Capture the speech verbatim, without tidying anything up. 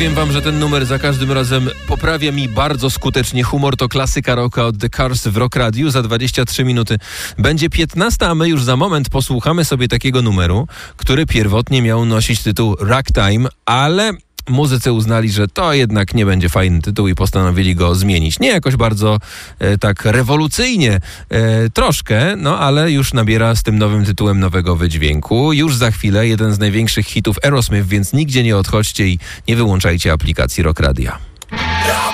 Powiem wam, że ten numer za każdym razem poprawia mi bardzo skutecznie humor. To klasyka rocka od The Cars w Rock Radiu. Za dwadzieścia trzy minuty będzie piętnasta, a my już za moment posłuchamy sobie takiego numeru, który pierwotnie miał nosić tytuł Ragtime, ale muzycy uznali, że to jednak nie będzie fajny tytuł i postanowili go zmienić. Nie jakoś bardzo e, tak rewolucyjnie, e, troszkę, no ale już nabiera z tym nowym tytułem nowego wydźwięku. Już za chwilę jeden z największych hitów Aerosmith, więc nigdzie nie odchodźcie i nie wyłączajcie aplikacji Rock Radia.